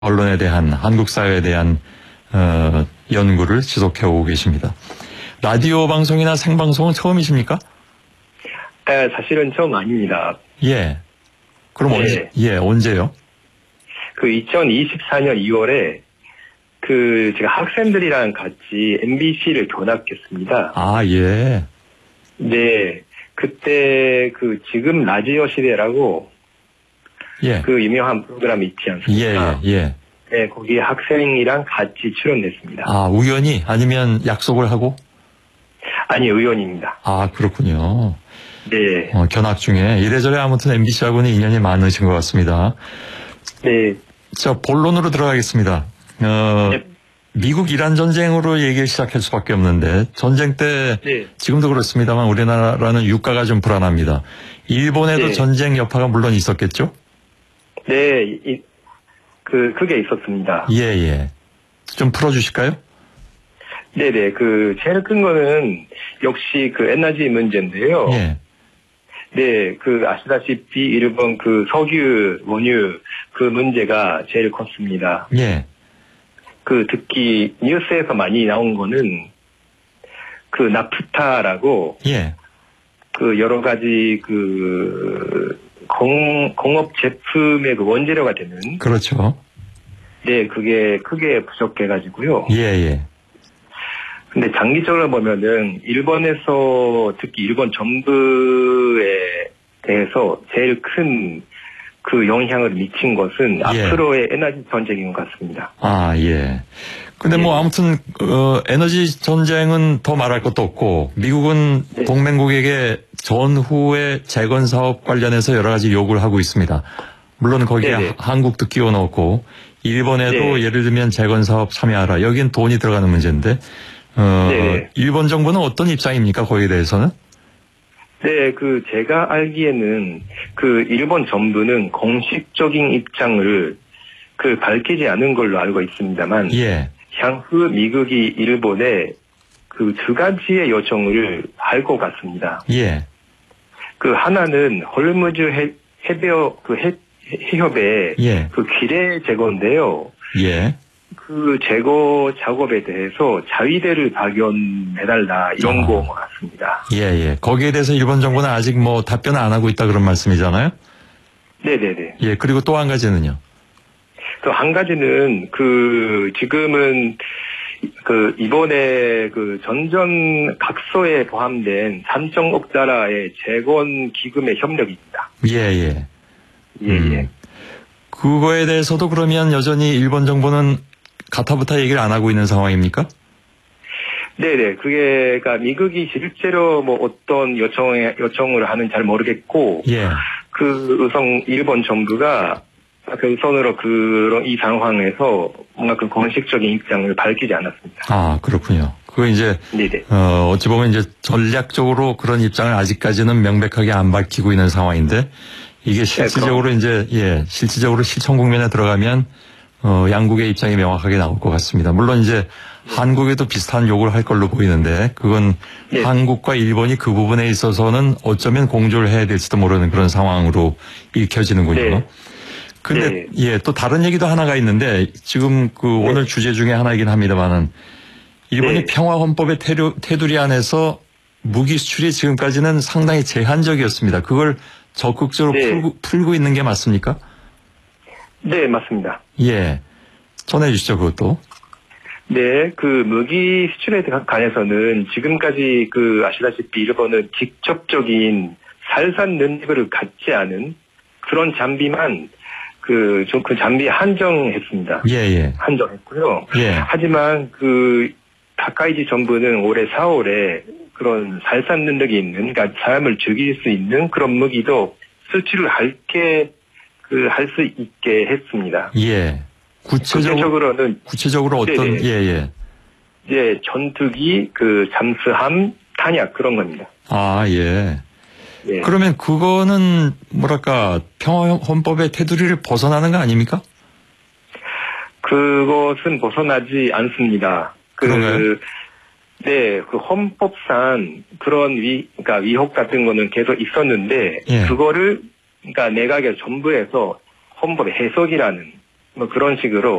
언론에 대한, 한국 사회에 대한 연구를 지속해 오고 계십니다. 라디오 방송이나 생방송은 처음이십니까? 네, 사실은 처음 아닙니다. 예. 그럼 네. 언제요? 2024년 2월에 제가 학생들이랑 같이 MBC를 견학했습니다. 아, 예. 네. 그때 지금 라디오 시대라고 예. 유명한 프로그램이 있지 않습니까? 예. 네, 거기에 학생이랑 같이 출연했습니다. 아, 우연히? 아니면 약속을 하고? 아니, 의원입니다. 아, 그렇군요. 네. 견학 중에 이래저래 아무튼 MBC하고는 인연이 많으신 것 같습니다. 네. 자, 본론으로 들어가겠습니다. 네. 미국 이란 전쟁으로 얘기를 시작할 수밖에 없는데 전쟁 때 네. 지금도 그렇습니다만 우리나라는 유가가 좀 불안합니다. 일본에도 네. 전쟁 여파가 물론 있었겠죠? 네. 그게 있었습니다. 예. 좀 풀어주실까요? 네네. 제일 큰 거는 역시 에너지 문제인데요. 예. 네, 아시다시피 일본 석유, 원유 문제가 제일 컸습니다. 예. 특히 뉴스에서 많이 나온 거는 나프타라고 예. 여러 가지 공업 제품의 원재료가 되는. 그렇죠. 네, 그게 크게 부족해가지고요. 예. 근데 장기적으로 보면은 일본에서 특히 일본 정부에 대해서 제일 큰 영향을 미친 것은 예. 앞으로의 에너지 전쟁인 것 같습니다. 아, 예. 근데 네. 아무튼 에너지 전쟁은 더 말할 것도 없고 미국은 네. 동맹국에게 전후의 재건 사업 관련해서 여러 가지 요구를 하고 있습니다. 물론 거기에 네네. 한국도 끼워 넣었고 일본에도 네. 예를 들면 재건 사업 참여하라. 여긴 돈이 들어가는 문제인데 네. 일본 정부는 어떤 입장입니까? 거기에 대해서는? 네, 제가 알기에는 일본 정부는 공식적인 입장을 밝히지 않은 걸로 알고 있습니다만, 예. 향후 미국이 일본에 두 가지의 요청을 할 것 같습니다. 예. 하나는 헐무즈 해협의 예. 기뢰 제거인데요. 예. 제거 작업에 대해서 자위대를 파견해달라 이런 거 같습니다. 예. 거기에 대해서 일본 정부는 아직 답변을 안 하고 있다 그런 말씀이잖아요? 네네네. 예. 그리고 또 한 가지는요? 또 한 가지는 지금은 이번에 전전 각서에 포함된 3.5억 달러의 재건 기금의 협력입니다. 예. 예. 그거에 대해서도 그러면 여전히 일본 정부는 가타부타 얘기를 안 하고 있는 상황입니까? 네네. 미국이 실제로 어떤 요청을 하는 잘 모르겠고, 예. 일본 정부가 우선으로 이 상황에서 뭔가 공식적인 입장을 밝히지 않았습니다. 아, 그렇군요. 그거 이제, 네네. 어찌 보면 이제 전략적으로 그런 입장을 아직까지는 명백하게 안 밝히고 있는 상황인데, 이게 실질적으로 실질적으로 실천 국면에 들어가면, 양국의 입장이 명확하게 나올 것 같습니다. 물론 이제 한국에도 비슷한 요구를 할 걸로 보이는데 그건 네. 한국과 일본이 그 부분에 있어서는 어쩌면 공조를 해야 될지도 모르는 그런 상황으로 읽혀지는군요. 네. 근데 네. 또 다른 얘기도 하나가 있는데 지금 오늘 주제 중에 하나이긴 합니다만은 일본이 평화헌법의 테두리 안에서 무기 수출이 지금까지는 상당히 제한적이었습니다. 그걸 적극적으로 풀고 있는 게 맞습니까? 네, 맞습니다. 예. 전해주시죠, 그것도. 네, 무기 수출에 관해서는 지금까지 아시다시피 일본은 직접적인 살산 능력을 갖지 않은 그런 장비만 장비에 한정했습니다. 예. 한정했고요. 예. 하지만 다카이지 정부는 올해 4월에 그런 살산 능력이 있는, 그러니까 사람을 죽일 수 있는 그런 무기도 수출을 할 수 있게 했습니다. 예. 구체적으로 어떤, 예. 전투기, 잠수함, 탄약, 그런 겁니다. 아, 예. 예. 그러면 그거는, 평화헌법의 테두리를 벗어나는 거 아닙니까? 그것은 벗어나지 않습니다. 그런가요? 네, 헌법상 그런 위협 같은 거는 계속 있었는데, 예. 그거를, 내각의 정부에서 헌법의 해석이라는 뭐 그런 식으로